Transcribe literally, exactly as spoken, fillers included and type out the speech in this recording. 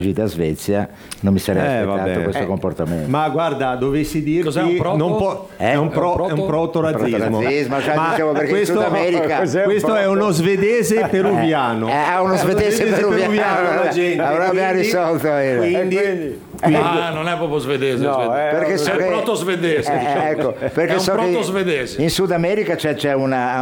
da Svezia non mi sarei Eh, aspettato vabbè. questo Eh, comportamento. Ma guarda, dovessi dirti Cos'è, un proto? non può- Eh? è un, pro, È un proto? è un proto-razzismo. Proto-razzismo, cioè, Ma dicevo, perché in questo, Sud America- questo Cos'è un è proto? uno svedese peruviano. Eh, ha uno È svedese peruviano. la gente. Allora abbiamo Quindi- risolto, eh. Quindi, quindi- Ah, non è proprio svedese. No, svedese. eh, Perché so è che- proto-svedese. eh, diciamo. ecco, perché è un so che proto-svedese. in Sud America c'è, c'è una